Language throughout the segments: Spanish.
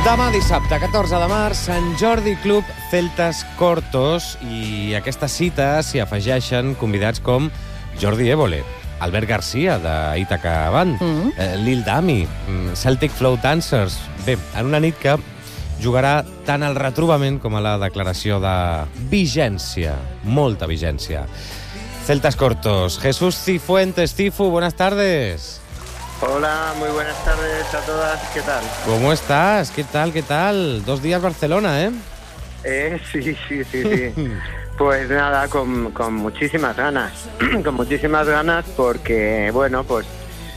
Demà dissabte, 14 de març, Sant Jordi Club Celtas Cortos, i a aquesta cita s'hi afegeixen convidats com Jordi Évole, Albert Garcia d'Ítaca Band, Lil Dami, Celtic Flow Dancers. Bé, en una nit que jugarà tant al retrobament com a la declaració de vigència, molta vigència. Celtas Cortos, Jesús Cifuentes. Cifu, buenas tardes. Hola, muy buenas tardes a todas, ¿qué tal? ¿Cómo estás? ¿Qué tal? ¿Qué tal? 2 días Barcelona, ¿eh? Sí. Pues nada, con muchísimas ganas, con muchísimas ganas porque, bueno, pues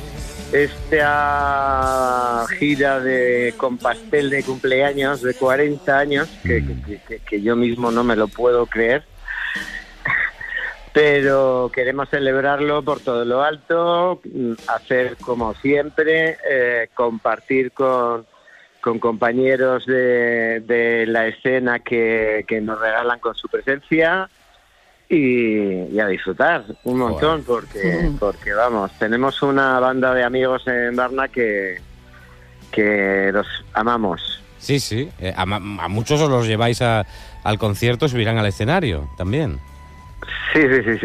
esta gira con pastel de cumpleaños de 40 años, que yo mismo no me lo puedo creer, pero queremos celebrarlo por todo lo alto, hacer como siempre, compartir con compañeros de la escena que nos regalan con su presencia y a disfrutar un montón, porque vamos, tenemos una banda de amigos en Barna que los amamos. Sí, a muchos os los lleváis al concierto y subirán al escenario también. Sí.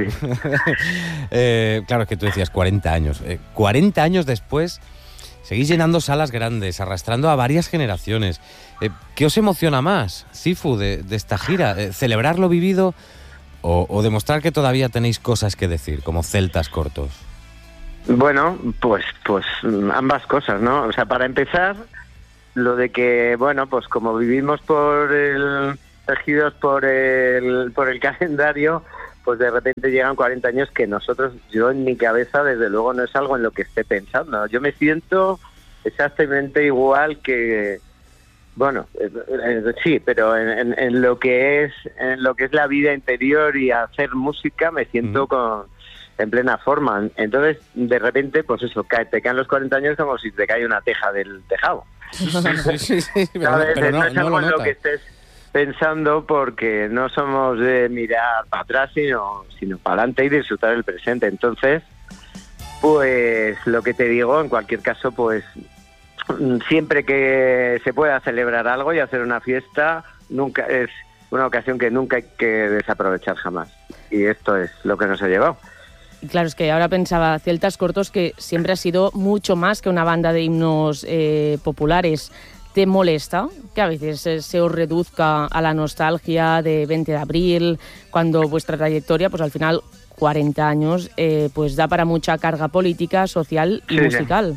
Claro, es que tú decías 40 años. 40 años después, seguís llenando salas grandes, arrastrando a varias generaciones. ¿Qué os emociona más, Cifu, de esta gira? ¿Celebrar lo vivido o demostrar que todavía tenéis cosas que decir, como Celtas Cortos? Bueno, pues ambas cosas, ¿no? O sea, para empezar, lo de que, bueno, pues como vivimos regidos por el calendario, pues de repente llegan 40 años que yo en mi cabeza, desde luego, no es algo en lo que esté pensando. Yo me siento exactamente igual que, bueno, sí, pero en lo que es la vida interior y hacer música me siento en plena forma. Entonces, de repente, pues eso, te caen los 40 años como si te cae una teja del tejado. Sí, pero no es algo en lo que estés pensando, porque no somos de mirar para atrás, sino para adelante y disfrutar el presente. Entonces, pues lo que te digo, en cualquier caso, pues siempre que se pueda celebrar algo y hacer una fiesta, nunca es una ocasión que nunca hay que desaprovechar jamás. Y esto es lo que nos ha llevado. Claro, es que ahora pensaba, Celtas Cortos, que siempre ha sido mucho más que una banda de himnos populares. ¿Te molesta que a veces se os reduzca a la nostalgia de 20 de abril, cuando vuestra trayectoria, pues al final 40 años, pues da para mucha carga política, social y musical?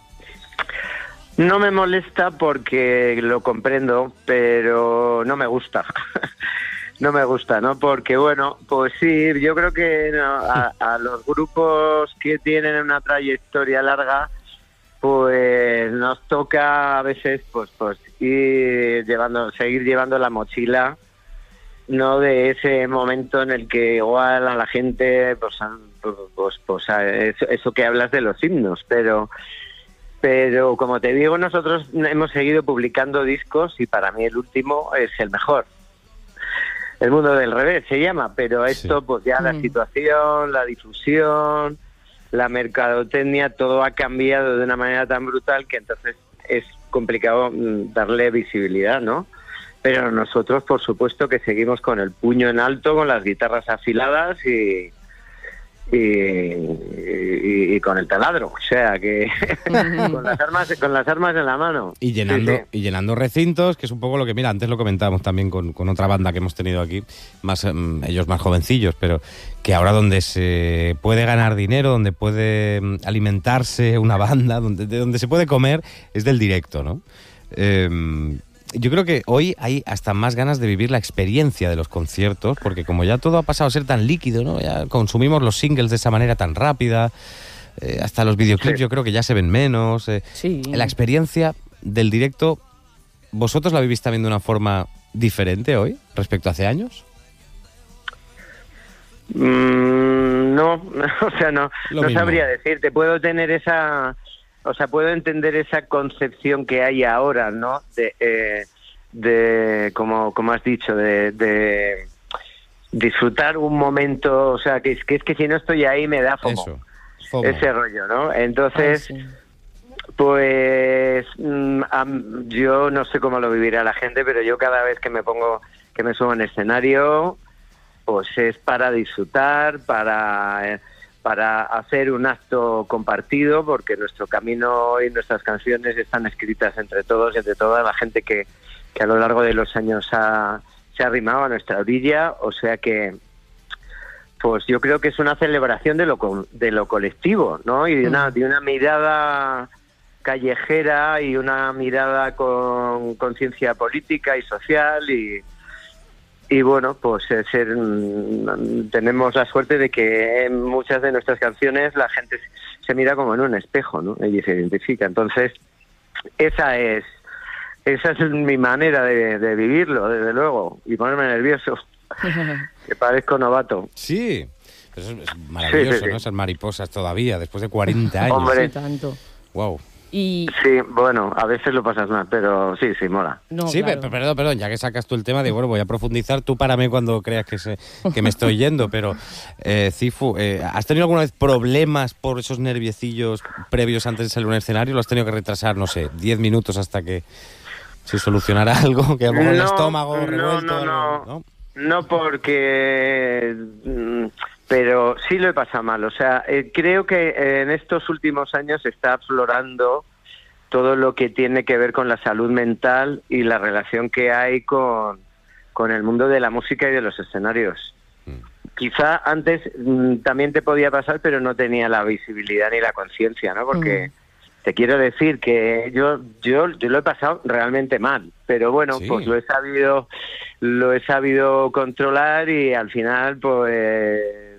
No me molesta porque lo comprendo, pero no me gusta. No me gusta, ¿no? Porque, bueno, pues sí, yo creo que a los grupos que tienen una trayectoria larga, pues nos toca a veces pues seguir llevando la mochila, no de ese momento en el que igual a la gente pues eso que hablas de los himnos, pero como te digo, nosotros hemos seguido publicando discos y para mí el último es el mejor. El mundo del revés se llama, pero esto pues ya la situación, la difusión, la mercadotecnia, todo ha cambiado de una manera tan brutal que entonces es complicado darle visibilidad, ¿no? Pero nosotros, por supuesto, que seguimos con el puño en alto, con las guitarras afiladas y con el taladro, o sea que con las armas en la mano y llenando recintos, que es un poco lo que, mira, antes lo comentábamos también con otra banda que hemos tenido aquí, ellos más jovencillos, pero que ahora donde se puede ganar dinero, donde puede alimentarse una banda, donde se puede comer, es del directo, ¿no? Yo creo que hoy hay hasta más ganas de vivir la experiencia de los conciertos, porque como ya todo ha pasado a ser tan líquido, ¿no? Ya consumimos los singles de esa manera tan rápida, hasta los videoclips yo creo que ya se ven menos. La experiencia del directo, ¿vosotros la vivís también de una forma diferente hoy respecto a hace años? No, o sea, no sabría decirte. Puedo tener puedo entender esa concepción que hay ahora, ¿no? De como has dicho, de disfrutar un momento, o sea, que es que si no estoy ahí me da FOMO. Ese rollo, ¿no? Entonces, Pues yo no sé cómo lo vivirá la gente, pero yo cada vez que me subo en escenario, pues es para disfrutar, para hacer un acto compartido, porque nuestro camino y nuestras canciones están escritas entre todos y entre toda la gente que a lo largo de los años se ha arrimado a nuestra orilla, o sea que pues yo creo que es una celebración de lo colectivo, ¿no? Y de una mirada callejera y una mirada con conciencia política y social y bueno, pues tenemos la suerte de que en muchas de nuestras canciones la gente se mira como en un espejo, ¿no? Y se identifica. Entonces, esa es mi manera de vivirlo, desde luego, y ponerme nervioso, que parezco novato. Sí, eso es maravilloso, sí. ¿No? Esas mariposas todavía, después de 40 años. Hombre, tanto. Wow. Y... Sí, bueno, a veces lo pasas mal, pero sí, mola. No, sí, claro. Perdón, ya que sacas tú el tema, digo, bueno, voy a profundizar, tú párame cuando creas que me estoy yendo, pero Cifu, ¿has tenido alguna vez problemas por esos nerviecillos previos antes de salir a un escenario? ¿Lo has tenido que retrasar, no sé, 10 minutos hasta que se solucionara algo, que a lo mejor el estómago revuelto? No, porque... pero sí lo he pasado mal. O sea, creo que en estos últimos años se está aflorando todo lo que tiene que ver con la salud mental y la relación que hay con el mundo de la música y de los escenarios. Quizá antes también te podía pasar, pero no tenía la visibilidad ni la conciencia, ¿no? Porque te quiero decir que yo lo he pasado realmente mal, pero bueno, sí. Pues lo he sabido controlar y al final, pues